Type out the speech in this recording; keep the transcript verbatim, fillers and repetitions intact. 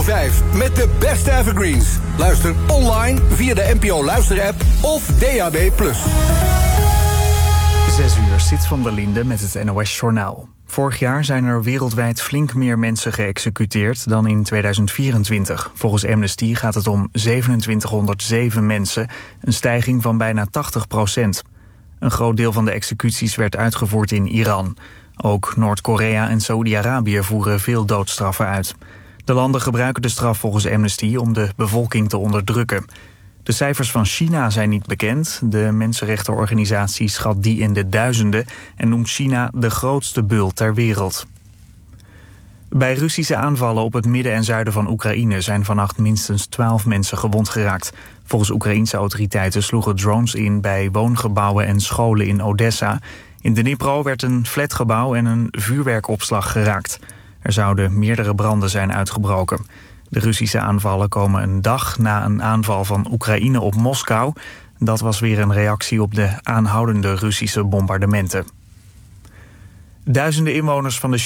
vijf met de beste evergreens. Luister online via de N P O Luister-app of D A B plus. Zes uur, Sit van der Linde met het N O S-journaal. Vorig jaar zijn er wereldwijd flink meer mensen geëxecuteerd dan in tweeduizend vierentwintig. Volgens Amnesty gaat het om zevenentwintighonderdzeven mensen, een stijging van bijna tachtig procent. Een groot deel van de executies werd uitgevoerd in Iran. Ook Noord-Korea en Saoedi-Arabië voeren veel doodstraffen uit. De landen gebruiken de straf volgens Amnesty om de bevolking te onderdrukken. De cijfers van China zijn niet bekend. De mensenrechtenorganisatie schat die in de duizenden en noemt China de grootste bul ter wereld. Bij Russische aanvallen op het midden en zuiden van Oekraïne zijn vannacht minstens twaalf mensen gewond geraakt. Volgens Oekraïense autoriteiten sloegen drones in bij woongebouwen en scholen in Odessa. In Dnipro werd een flatgebouw en een vuurwerkopslag geraakt. Er zouden meerdere branden zijn uitgebroken. De Russische aanvallen komen een dag na een aanval van Oekraïne op Moskou. Dat was weer een reactie op de aanhoudende Russische bombardementen. Duizenden inwoners van de